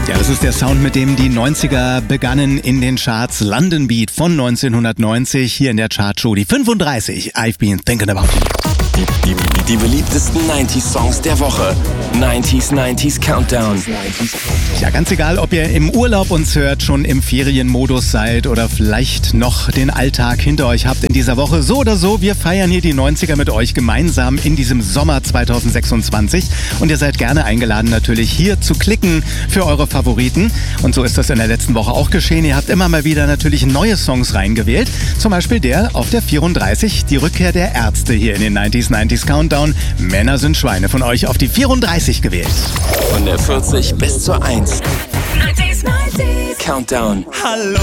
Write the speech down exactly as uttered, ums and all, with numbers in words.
Ja, das ist der Sound, mit dem die neunziger begannen in den Charts. London Beat von neunzehnhundertneunzig, hier in der Chartshow die fünfunddreißig. I've been thinking about you. Die, die, die beliebtesten neunzig-Songs der Woche. neunzig neunzig Countdown. Ja, ganz egal, ob ihr im Urlaub uns hört, schon im Ferienmodus seid oder vielleicht noch den Alltag hinter euch habt in dieser Woche. So oder so, wir feiern hier die neunziger mit euch gemeinsam in diesem Sommer zweitausendsechsundzwanzig. Und ihr seid gerne eingeladen, natürlich hier zu klicken für eure Favoriten. Und so ist das in der letzten Woche auch geschehen. Ihr habt immer mal wieder natürlich neue Songs reingewählt. Zum Beispiel der auf der vierunddreißig, die Rückkehr der Ärzte hier in den neunzig neunzig Countdown. Männer sind Schweine von euch auf die vierunddreißig gewählt. Von der vierzig bis zur eins. neunzig neunzig Countdown. Hallo